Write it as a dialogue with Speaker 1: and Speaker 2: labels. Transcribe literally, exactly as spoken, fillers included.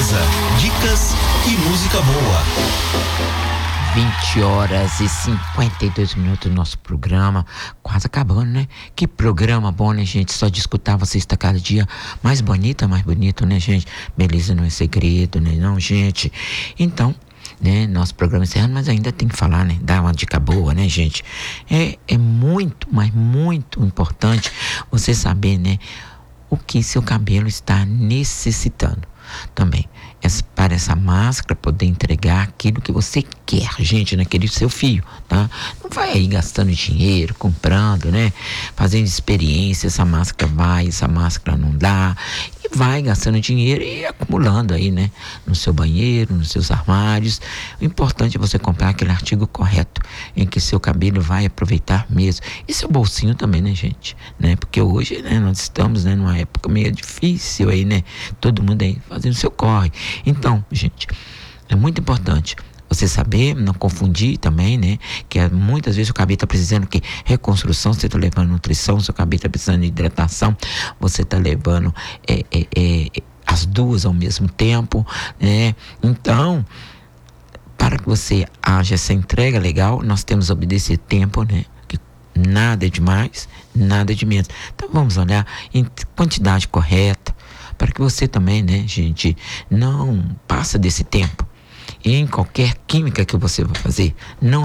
Speaker 1: Beleza, dicas e música boa.
Speaker 2: vinte horas e cinquenta e dois minutos do nosso programa, quase acabando, né? Que programa bom, né, gente? Só de escutar você está cada dia mais bonita, mais bonito, né, gente? Beleza não é segredo, né, não, gente? Então, né, nosso programa encerrando, mas ainda tem que falar, né? Dar uma dica boa, né, gente? É, é muito, mas muito importante você saber, né? O que seu cabelo está necessitando também. Essa, para essa máscara poder entregar aquilo que você quer, gente, naquele seu fio, tá? Não vai aí gastando dinheiro, comprando, né? Fazendo experiência, essa máscara vai, essa máscara não dá, e vai gastando dinheiro e acumulando aí, né? No seu banheiro, nos seus armários. O importante é você comprar aquele artigo correto, em que seu cabelo vai aproveitar mesmo. E seu bolsinho também, né, gente? Né? Porque hoje, né, nós estamos, né, numa época meio difícil aí, né? Todo mundo aí fazendo seu corre. Então, gente, é muito importante você saber, não confundir também, né? Que é, muitas vezes o cabelo está precisando de reconstrução, você está levando nutrição, seu cabelo está precisando de hidratação, você está levando é, é, é, as duas ao mesmo tempo, né? Então, para que você haja essa entrega legal, nós temos que obedecer tempo, né? Que nada é demais, nada é de menos. Então, vamos olhar em quantidade correta, para que você também, né, gente, não passa desse tempo. E em qualquer química que você vai fazer, não